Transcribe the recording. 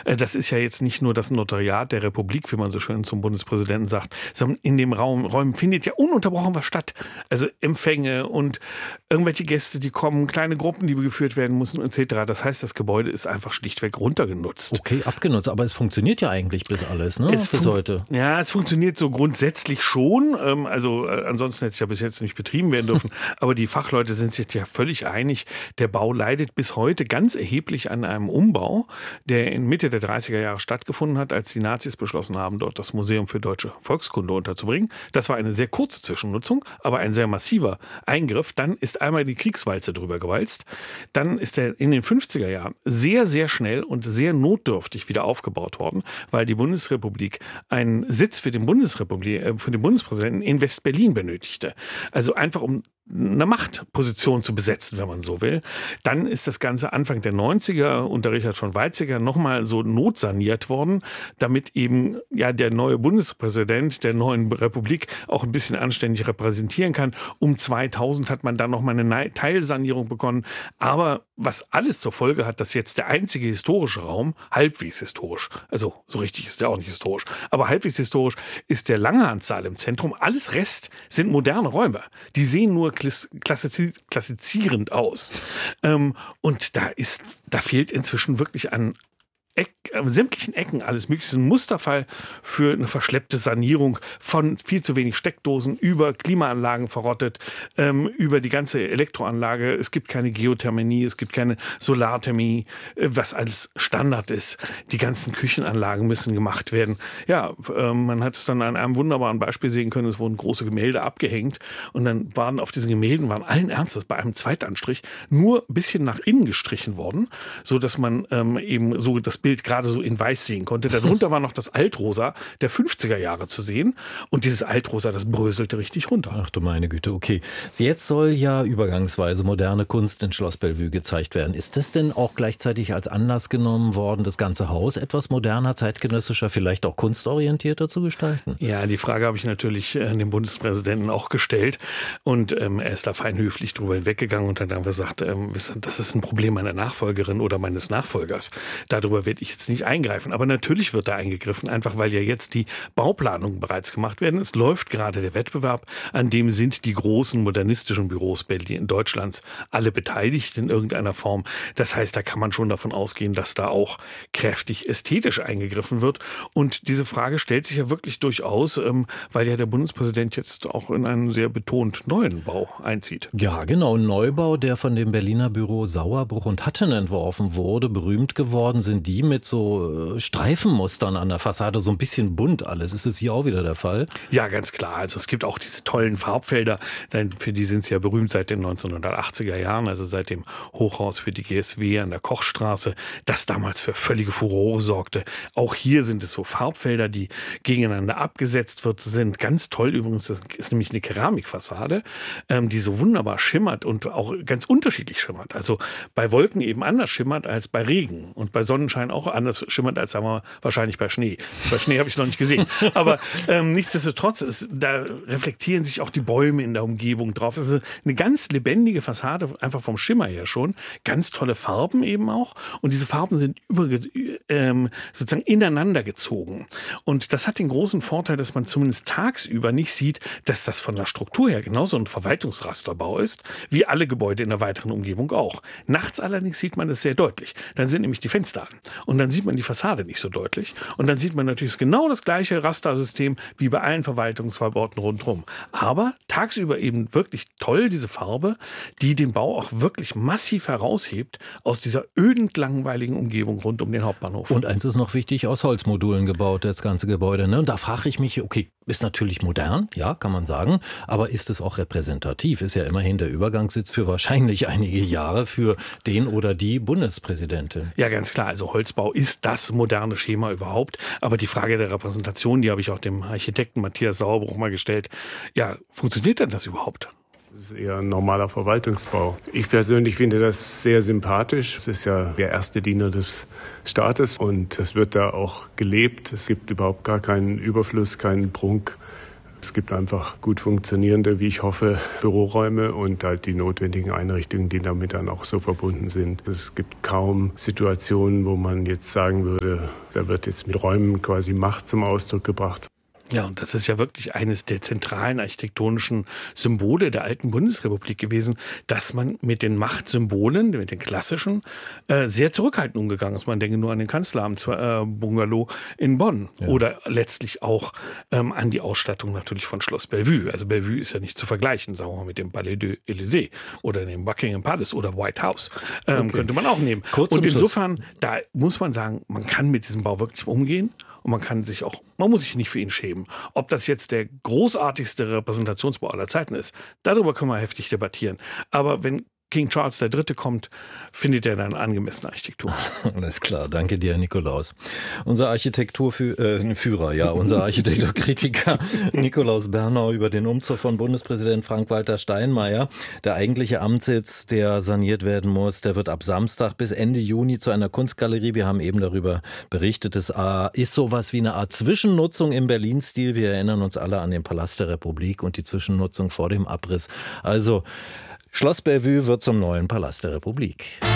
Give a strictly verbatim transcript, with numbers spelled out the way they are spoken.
Das ist ja jetzt nicht nur das Notariat der Republik, wie man so schön zum Bundespräsidenten sagt, sondern in dem Raum, Räumen findet ja ununterbrochen was statt. Also Empfänge und irgendwelche Gäste, die kommen, kleine Gruppen, die geführt werden müssen et cetera. Das heißt, das Gebäude ist einfach schlichtweg runtergenutzt. Okay, abgenutzt, aber es funktioniert ja eigentlich bis alles, ne? Es bis heute. Ja, es funktioniert so grundsätzlich schon. Also äh, ansonsten hätte es ja bis jetzt nicht betrieben werden dürfen. Aber die Fachleute sind sich ja völlig einig. Der Bau leidet bis heute ganz erheblich an einem Umbau, der in Mitte der dreißiger Jahre stattgefunden hat, als die Nazis beschlossen haben, dort das Museum für deutsche Volkskunde unterzubringen. Das war eine sehr kurze Zwischennutzung, aber ein sehr massiver Eingriff. Dann ist einmal die Kriegswalze drüber gewalzt. Dann ist er in den fünfziger Jahren sehr, sehr schnell und sehr notdürftig wieder aufgebaut worden, weil die Bundesrepublik einen Sitz für den, Bundesrepublik, äh, für den Bundespräsidenten in West-Berlin benötigte. Also einfach um eine Machtposition zu besetzen, wenn man so will. Dann ist das Ganze Anfang der neunziger unter Richard von Weizsäcker nochmal so notsaniert worden, damit eben ja der neue Bundespräsident der neuen Republik auch ein bisschen anständig repräsentieren kann. Um zweitausend hat man dann nochmal eine Teilsanierung begonnen. Aber was alles zur Folge hat, dass jetzt der einzige historische Raum, halbwegs historisch, also so richtig ist der auch nicht historisch, aber halbwegs historisch ist der Langhanssaal im Zentrum. Alles Rest sind moderne Räume. Die sehen nur klassizierend aus. Ähm, und da ist, da fehlt inzwischen wirklich an Eck, äh, sämtlichen Ecken alles mögliche. Ein Musterfall für eine verschleppte Sanierung von viel zu wenig Steckdosen über Klimaanlagen verrottet, ähm, über die ganze Elektroanlage. Es gibt keine Geothermie, es gibt keine Solarthermie, äh, was alles Standard ist. Die ganzen Küchenanlagen müssen gemacht werden. Ja, äh, man hat es dann an einem wunderbaren Beispiel sehen können. Es wurden große Gemälde abgehängt und dann waren auf diesen Gemälden, waren allen Ernstes bei einem Zweitanstrich nur ein bisschen nach innen gestrichen worden, so dass man ähm, eben so das Bild gerade so in weiß sehen konnte. Darunter war noch das Altrosa der fünfziger Jahre zu sehen und dieses Altrosa, das bröselte richtig runter. Ach du meine Güte, okay. Jetzt soll ja übergangsweise moderne Kunst in Schloss Bellevue gezeigt werden. Ist das denn auch gleichzeitig als Anlass genommen worden, das ganze Haus etwas moderner, zeitgenössischer, vielleicht auch kunstorientierter zu gestalten? Ja, die Frage habe ich natürlich äh, dem Bundespräsidenten auch gestellt und ähm, er ist da fein höflich drüber hinweggegangen und hat dann gesagt, ähm, das ist ein Problem meiner Nachfolgerin oder meines Nachfolgers. Darüber werde ich jetzt nicht eingreifen. Aber natürlich wird da eingegriffen, einfach weil ja jetzt die Bauplanungen bereits gemacht werden. Es läuft gerade der Wettbewerb, an dem sind die großen modernistischen Büros Berlin, Deutschlands alle beteiligt in irgendeiner Form. Das heißt, da kann man schon davon ausgehen, dass da auch kräftig ästhetisch eingegriffen wird. Und diese Frage stellt sich ja wirklich durchaus, ähm, weil ja der Bundespräsident jetzt auch in einen sehr betont neuen Bau einzieht. Ja, genau. Ein Neubau, der von dem Berliner Büro Sauerbruch und Hatten entworfen wurde. Berühmt geworden sind die mit so Streifenmustern an der Fassade, so ein bisschen bunt alles. Ist es hier auch wieder der Fall? Ja, ganz klar. Also es gibt auch diese tollen Farbfelder, für die sind sie ja berühmt seit den neunzehnhundertachtziger Jahren, also seit dem Hochhaus für die G S W an der Kochstraße, das damals für völlige Furore sorgte. Auch hier sind es so Farbfelder, die gegeneinander abgesetzt wird, sind ganz toll. Übrigens, das ist nämlich eine Keramikfassade, die so wunderbar schimmert und auch ganz unterschiedlich schimmert. Also bei Wolken eben anders schimmert als bei Regen und bei Sonnenschein auch anders schimmert als, sagen wir, wahrscheinlich bei Schnee. Bei Schnee habe ich noch nicht gesehen. Aber ähm, nichtsdestotrotz, ist, da reflektieren sich auch die Bäume in der Umgebung drauf. Das ist eine ganz lebendige Fassade, einfach vom Schimmer her schon. Ganz tolle Farben eben auch. Und diese Farben sind über, ähm, sozusagen ineinander gezogen. Und das hat den großen Vorteil, dass man zumindest tagsüber nicht sieht, dass das von der Struktur her genauso ein Verwaltungsrasterbau ist, wie alle Gebäude in der weiteren Umgebung auch. Nachts allerdings sieht man das sehr deutlich. Dann sind nämlich die Fenster an. Und dann sieht man die Fassade nicht so deutlich. Und dann sieht man natürlich genau das gleiche Rastersystem wie bei allen Verwaltungsbauten rundherum. Aber tagsüber eben wirklich toll, diese Farbe, die den Bau auch wirklich massiv heraushebt aus dieser ödend langweiligen Umgebung rund um den Hauptbahnhof. Und eins ist noch wichtig, aus Holzmodulen gebaut, das ganze Gebäude. Ne? Und da frage ich mich, okay, ist natürlich modern, ja, kann man sagen, aber ist es auch repräsentativ? Ist ja immerhin der Übergangssitz für wahrscheinlich einige Jahre für den oder die Bundespräsidentin. Ja, ganz klar. Also Holzbau ist das moderne Schema überhaupt. Aber die Frage der Repräsentation, die habe ich auch dem Architekten Matthias Sauerbruch mal gestellt. Ja, funktioniert denn das überhaupt? Das ist eher ein normaler Verwaltungsbau. Ich persönlich finde das sehr sympathisch. Es ist ja der erste Diener des Staates und es wird da auch gelebt. Es gibt überhaupt gar keinen Überfluss, keinen Prunk, Es gibt einfach gut funktionierende, wie ich hoffe, Büroräume und halt die notwendigen Einrichtungen, die damit dann auch so verbunden sind. Es gibt kaum Situationen, wo man jetzt sagen würde, da wird jetzt mit Räumen quasi Macht zum Ausdruck gebracht. Ja, und das ist ja wirklich eines der zentralen architektonischen Symbole der alten Bundesrepublik gewesen, dass man mit den Machtsymbolen, mit den klassischen, äh, sehr zurückhaltend umgegangen ist. Man denke nur an den Kanzleramt-Bungalow in Bonn ja. oder letztlich auch ähm, an die Ausstattung natürlich von Schloss Bellevue. Also Bellevue ist ja nicht zu vergleichen, sagen wir mal, mit dem Palais de l'Élysée oder dem Buckingham Palace oder White House. Ähm, okay. Könnte man auch nehmen. Kurz und insofern, Schluss. Da muss man sagen, man kann mit diesem Bau wirklich umgehen. Und man kann sich auch, man muss sich nicht für ihn schämen. Ob das jetzt der großartigste Repräsentationsbau aller Zeiten ist, darüber können wir heftig debattieren. Aber wenn King Charles der Dritte kommt, findet er dann angemessene Architektur. Alles klar, danke dir, Nikolaus. Unser Architekturführer, äh, ja, unser Architekturkritiker Nikolaus Bernau über den Umzug von Bundespräsident Frank-Walter Steinmeier. Der eigentliche Amtssitz, der saniert werden muss, der wird ab Samstag bis Ende Juni zu einer Kunstgalerie. Wir haben eben darüber berichtet. Es ist sowas wie eine Art Zwischennutzung im Berlin-Stil. Wir erinnern uns alle an den Palast der Republik und die Zwischennutzung vor dem Abriss. Also Schloss Bellevue wird zum neuen Palast der Republik.